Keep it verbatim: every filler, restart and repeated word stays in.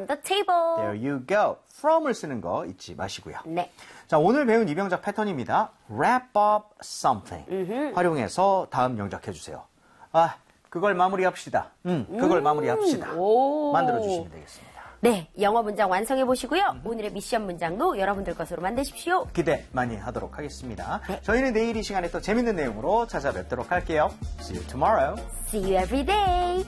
from the table. There you go. from을 쓰는 거 잊지 마시고요. 네. 자, 오늘 배운 이 병작 패턴입니다. wrap up something. 음흠. 활용해서 다음 영작 해주세요. 아, 그걸 마무리합시다. 음, 그걸 음. 마무리합시다. 오. 만들어주시면 되겠습니다. 네, 영어 문장 완성해 보시고요. 오늘의 미션 문장도 여러분들 것으로 만드십시오. 기대 많이 하도록 하겠습니다. 네. 저희는 내일 이 시간에 또 재밌는 내용으로 찾아뵙도록 할게요. See you tomorrow. See you every day.